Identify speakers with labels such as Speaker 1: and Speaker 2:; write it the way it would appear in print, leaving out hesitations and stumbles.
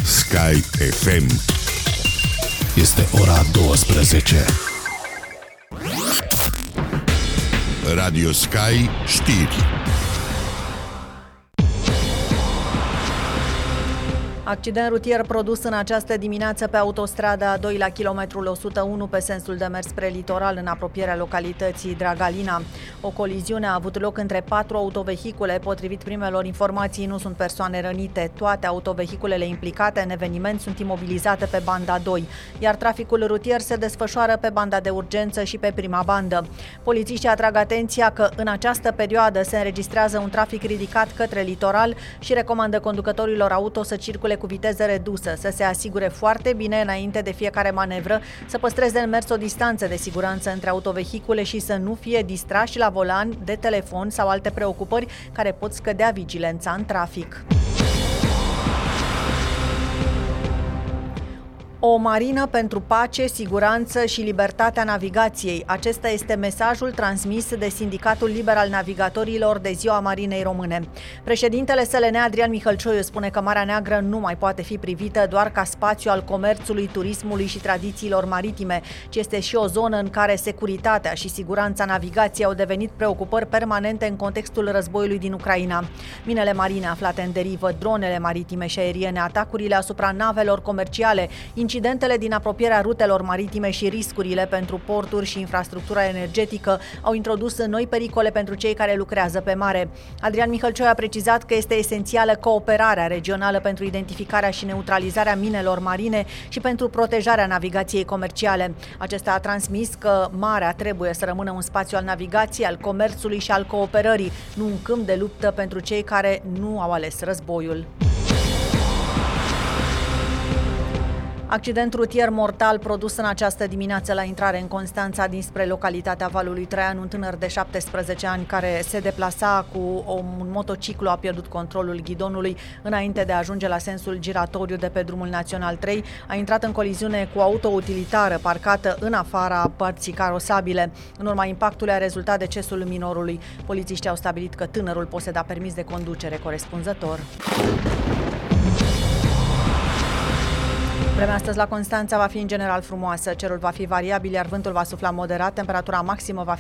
Speaker 1: Sky FM. Este ora 12. Radio Sky știri.
Speaker 2: Accident rutier produs în această dimineață pe autostrada A2 la kilometrul 101 pe sensul de mers spre litoral în apropierea localității Dragalina. O coliziune a avut loc între 4 autovehicule. Potrivit primelor informații, nu sunt persoane rănite. Toate autovehiculele implicate în eveniment sunt imobilizate pe banda 2, iar traficul rutier se desfășoară pe banda de urgență și pe prima bandă. Polițiștii atrag atenția că în această perioadă se înregistrează un trafic ridicat către litoral și recomandă conducătorilor auto să circule cu viteză redusă, să se asigure foarte bine înainte de fiecare manevră, să păstreze în mers o distanță de siguranță între autovehicule și să nu fie distrași la volan de telefon sau alte preocupări care pot scădea vigilența în trafic. O marină pentru pace, siguranță și libertatea navigației. Acesta este mesajul transmis de Sindicatul Liber al Navigatorilor de Ziua Marinei Române. Președintele SLN, Adrian Mihălcioiu, spune că Marea Neagră nu mai poate fi privită doar ca spațiu al comerțului, turismului și tradițiilor maritime, ci este și o zonă în care securitatea și siguranța navigației au devenit preocupări permanente în contextul războiului din Ucraina. Minele marine aflate în derivă, dronele maritime și aeriene, atacurile asupra navelor comerciale, incidentele din apropierea rutelor maritime și riscurile pentru porturi și infrastructura energetică au introdus noi pericole pentru cei care lucrează pe mare. Adrian Mihălcioiu a precizat că este esențială cooperarea regională pentru identificarea și neutralizarea minelor marine și pentru protejarea navigației comerciale. Acesta a transmis că marea trebuie să rămână un spațiu al navigației, al comerțului și al cooperării, nu un câmp de luptă pentru cei care nu au ales războiul. Accident rutier mortal produs în această dimineață la intrare în Constanța dinspre localitatea Valului Traian. Un tânăr de 17 ani care se deplasa cu un motociclu a pierdut controlul ghidonului înainte de a ajunge la sensul giratoriu de pe drumul național 3. A intrat în coliziune cu o auto-utilitară parcată în afara părții carosabile. În urma impactului a rezultat decesul minorului. Polițiștii au stabilit că tânărul poseda permis de conducere corespunzător. Vremea astăzi la Constanța va fi în general frumoasă, cerul va fi variabil, iar vântul va sufla moderat, temperatura maximă va